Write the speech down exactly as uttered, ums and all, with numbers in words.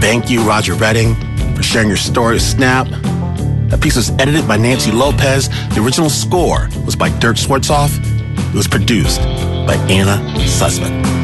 Thank you, Roger Redding, for sharing your story with Snap. That piece was edited by Nancy Lopez. The original score was by Dirk Swartzoff. It was produced by Anna Sussman.